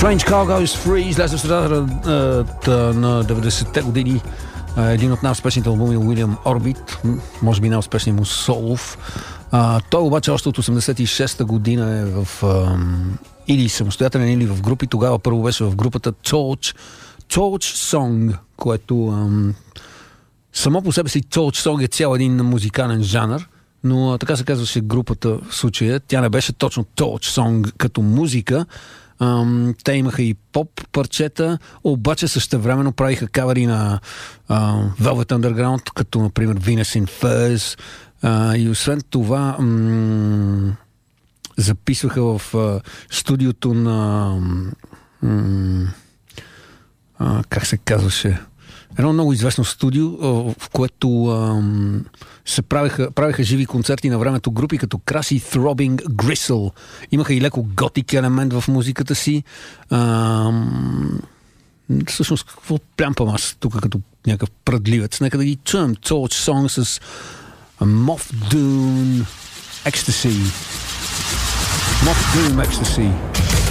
Strange Cargo's Free излезе в средата на 90-те години. Един от най-успешните албуми на Уилям Орбит, може би най-успешният му солов. Той обаче още от 86-та година е в или самостоятелен, или в групи. Тогава първо беше в групата Torch Song, което само по себе си Torch Song е цял един музикален жанр, но така се казваше групата в случая. Тя не беше точно Torch Song като музика. Те имаха и поп парчета, обаче същевременно правиха кавери на Velvet Underground, като например Venus in Furs, и освен това записваха в студиото на как се казваше, едно много известно студио, в което се правиха живи концерти на времето групи като Crazy Throbbing Gristle. Имаха и леко готик елемент в музиката си. Всъщност, какво плямпам аз тук като някакъв пръдливец? Нека да ги чуем. Torch Song с Moth Doom Ecstasy. Moth Doom Ecstasy.